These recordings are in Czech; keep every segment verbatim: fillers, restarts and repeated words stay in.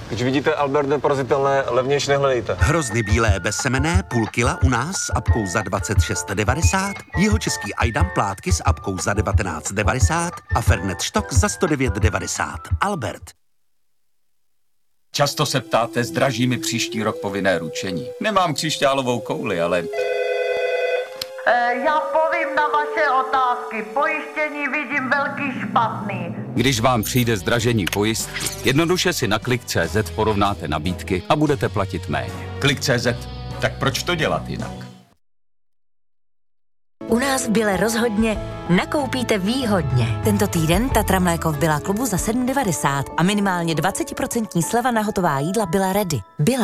Když vidíte Albert neporazitelné, levnější nehledejte. Hrozny bílé bezsemenné půl kila u nás s apkou za dvacet šest devadesát, jihočeský Ajdam plátky s apkou za devatenáct devadesát a Fernet Štok za sto devět devadesát. Albert. Často se ptáte, zdraží mi příští rok povinné ručení. Nemám křišťálovou kouli, ale... E, já povím na vaše otázky. Pojištění vidím velký špatný. Když vám přijde zdražení pojistky, jednoduše si na klik tečka cé zet porovnáte nabídky a budete platit méně. klik tečka cé zet, tak proč to dělat jinak? U nás v Bile rozhodně nakoupíte výhodně. Tento týden Tatra mléko v Billa klubu za sedm devadesát a minimálně dvacet procent sleva na hotová jídla Billa Ready. Billa.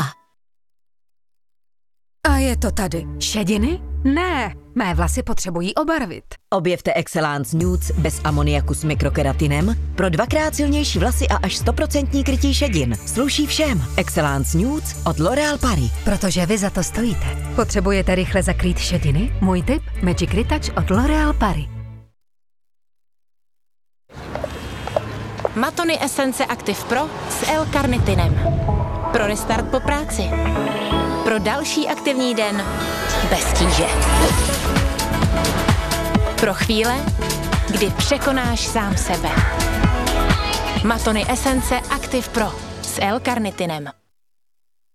A je to tady. Šediny? Ne, mé vlasy potřebují obarvit. Objevte Excellence Nudes bez amoniaku s mikrokeratinem pro dvakrát silnější vlasy a až sto procent krytí šedin. Sluší všem. Excellence Nudes od L'Oréal Paris. Protože vy za to stojíte. Potřebujete rychle zakrýt šediny? Můj tip? Magic Retouch od L'Oréal Paris. Matony Essence Active Pro s L-karnitinem. Pro restart po práci. Pro další aktivní den bez tíže. Pro chvíle, kdy překonáš sám sebe. Matony Essence Active Pro s L-karnitinem.